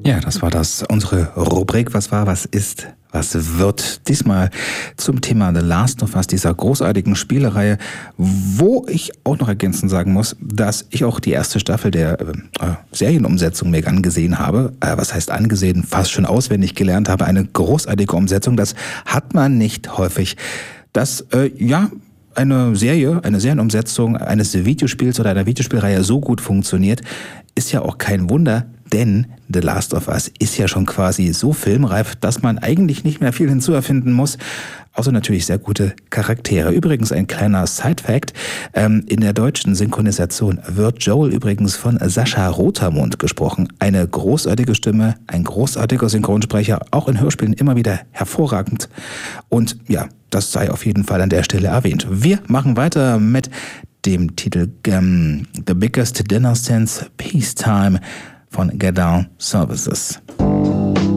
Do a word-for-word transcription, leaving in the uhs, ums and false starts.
Ja, das war das, unsere Rubrik Was war, was ist, was wird. Diesmal zum Thema The Last of Us, dieser großartigen Spielereihe, wo ich auch noch ergänzend sagen muss, dass ich auch die erste Staffel der äh, Serienumsetzung mir angesehen habe. Äh, was heißt angesehen? Fast schon auswendig gelernt habe. Eine großartige Umsetzung, das hat man nicht häufig. Das, äh, ja... Eine Serie, eine Serienumsetzung eines Videospiels oder einer Videospielreihe so gut funktioniert, ist ja auch kein Wunder, denn The Last of Us ist ja schon quasi so filmreif, dass man eigentlich nicht mehr viel hinzuerfinden muss, außer natürlich sehr gute Charaktere. Übrigens ein kleiner Side-Fact, ähm, in der deutschen Synchronisation wird Joel übrigens von Sascha Rotermund gesprochen. Eine großartige Stimme, ein großartiger Synchronsprecher, auch in Hörspielen immer wieder hervorragend. Und ja, das sei auf jeden Fall an der Stelle erwähnt. Wir machen weiter mit dem Titel ähm, The Biggest Dinner Since Peacetime von Get Down Services.